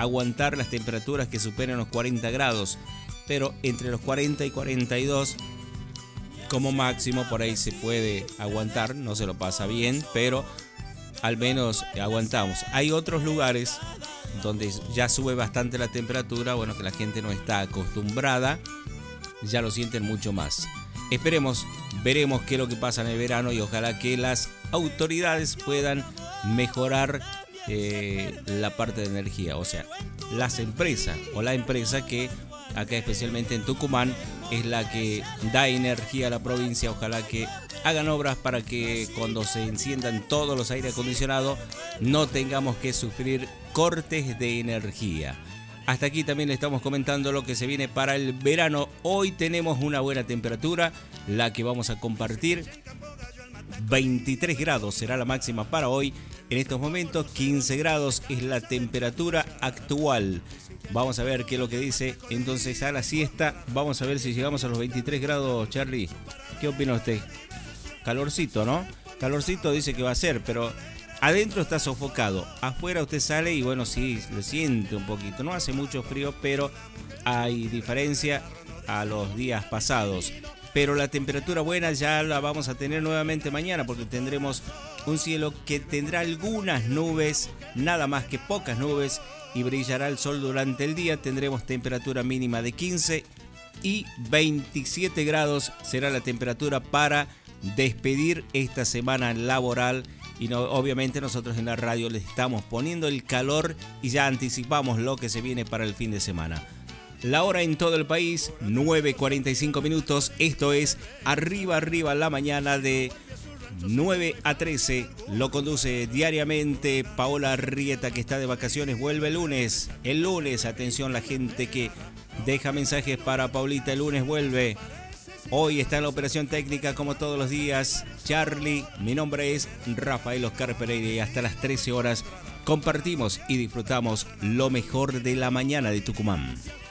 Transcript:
aguantar las temperaturas que superen los 40 grados, pero entre los 40 y 42 como máximo por ahí se puede aguantar, no se lo pasa bien, pero al menos aguantamos. Hay otros lugares donde ya sube bastante la temperatura, bueno, que la gente no está acostumbrada, ya lo sienten mucho más. Esperemos, veremos qué es lo que pasa en el verano y ojalá que las autoridades puedan mejorar la parte de energía, o sea, las empresas o la empresa que acá especialmente en Tucumán es la que da energía a la provincia, ojalá que hagan obras para que cuando se enciendan todos los aire acondicionados no tengamos que sufrir cortes de energía. Hasta aquí también le estamos comentando lo que se viene para el verano. Hoy tenemos una buena temperatura, la que vamos a compartir. 23 grados será la máxima para hoy. En estos momentos 15 grados es la temperatura actual. Vamos a ver qué es lo que dice entonces a la siesta. Vamos a ver si llegamos a los 23 grados, Charlie. ¿Qué opina usted? Calorcito, ¿no? Calorcito dice que va a ser, pero adentro está sofocado. Afuera usted sale y bueno, sí, le siente un poquito. No hace mucho frío, pero hay diferencia a los días pasados. Pero la temperatura buena ya la vamos a tener nuevamente mañana porque tendremos un cielo que tendrá algunas nubes, nada más que pocas nubes, y brillará el sol durante el día. Tendremos temperatura mínima de 15 y 27 grados será la temperatura para despedir esta semana laboral. Y no, obviamente nosotros en la radio le estamos poniendo el calor y ya anticipamos lo que se viene para el fin de semana. La hora en todo el país, 9:45 minutos. Esto es Arriba la mañana de 9 a 13. Lo conduce diariamente Paola Arrieta, que está de vacaciones. Vuelve el lunes. El lunes, atención la gente que deja mensajes para Paulita. El lunes vuelve. Hoy está en la operación técnica como todos los días Charlie. Mi nombre es Rafael Oscar Pereira y hasta las 13 horas compartimos y disfrutamos lo mejor de la mañana de Tucumán.